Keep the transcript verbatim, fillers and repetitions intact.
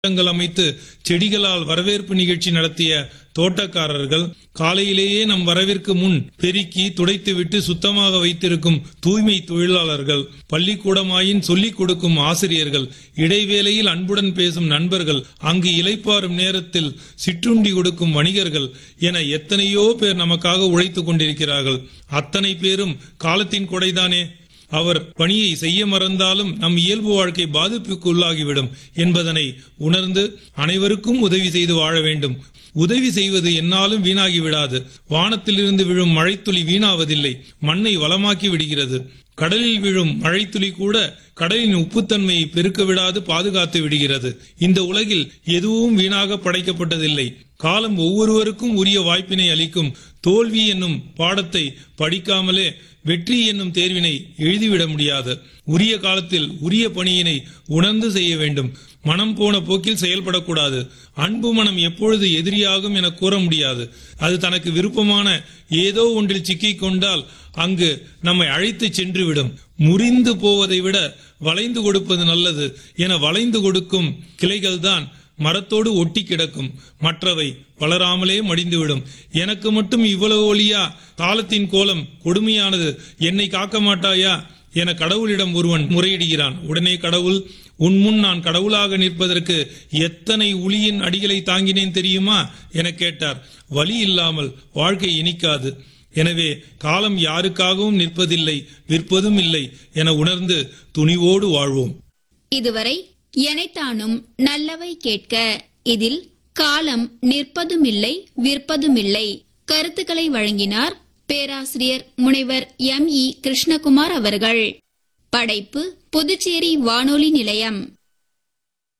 தோட்டங்கள் அமைத்து செடிகளால் வரவேற்பு நிகழ்ச்சி நடத்திய தோட்டக்காரர்கள், காலையிலேயே நம் வரவிற்கு முன் பெருக்கி துடைத்துவிட்டு சுத்தமாக வைத்திருக்கும் தூய்மை தொழிலாளர்கள், பள்ளிக்கூடமாயின் சொல்லிக் கொடுக்கும் ஆசிரியர்கள், இடைவேளையில் அன்புடன் பேசும் நண்பர்கள், அங்கு இளைப்பாறும் நேரத்தில் சிற்றுண்டி கொடுக்கும் வணிகர்கள் என எத்தனையோ பேர் நமக்காக உழைத்துக் கொண்டிருக்கிறார்கள். அத்தனை பேரும் காலத்தின் கொடைதானே. அவர் பணியை செய்ய மறந்தாலும் நம் இயல்பு வாழ்க்கை பாதிப்புக்கு உள்ளாகிவிடும் என்பதனை உணர்ந்து அனைவருக்கும் உதவி செய்து வாழ வேண்டும். உதவி செய்வது என்னாலும் வீணாகி விடாது. வானத்திலிருந்து விழும் மழைத்துளி வீணாவதில்லை, மண்ணை வளமாக்கி விடுகிறது. கடலில் விழும் மழைத்துளி கூட கடலின் உப்புத்தன்மையை பெருக்க விடாது பாதுகாத்து விடுகிறது. இந்த உலகில் எதுவும் வீணாக படைக்கப்பட்டதில்லை. காலம் ஒவ்வொருவருக்கும் உரிய வாய்ப்பினை அளிக்கும். தோல்வி என்னும் பாடத்தை படிக்காமலே வெற்றி என்னும் தேர்வினை எழுதிவிட முடியாது. உரிய காலத்தில் உரிய பணியினை உணர்ந்து செய்ய வேண்டும். மனம் போன போக்கில் செயல்படக்கூடாது. அன்பு மனம் எப்பொழுது எதிரியாகும் என கூற முடியாது. அது தனக்கு விருப்பமான ஏதோ ஒன்றில் சிக்கிக் கொண்டால் அங்கு நம்மை அழைத்து சென்றுவிடும். முறிந்து போவதை விட வளைந்து கொடுப்பது நல்லது என வளைந்து கொடுக்கும் கிளைகள்தான் மரத்தோடு ஒட்டி கிடக்கும். மற்றவை வளராமலே மடிந்துவிடும். எனக்கு மட்டும் இவ்வளவு ஒளியா? காலத்தின் கோலம் கொடுமையானது, என்னை காக்க மாட்டாயா என கடவுளிடம் ஒருவன் முறையிடுகிறான். உடனே கடவுள், உன் முன் நான் கடவுளாக நிற்பதற்கு எத்தனை உளியின் அடிகளை தாங்கினேன் தெரியுமா என கேட்டார். வலி இல்லாமல் வாழ்க்கை இனிக்காது. எனவே காலம் யாருக்காகவும் நிற்பதில்லை, விற்பதும் இல்லை என உணர்ந்து துணிவோடு வாழ்வோம். இதுவரை எனைத்தானும் நல்லவை கேட்க, இதில் காலம் நிற்பதுமில்லை விற்பதுமில்லை கருத்துக்களை வழங்கினார் பேராசிரியர் முனைவர் எம் இ கிருஷ்ணகுமார் அவர்கள். படைப்பு புதுச்சேரி வானொலி நிலையம்.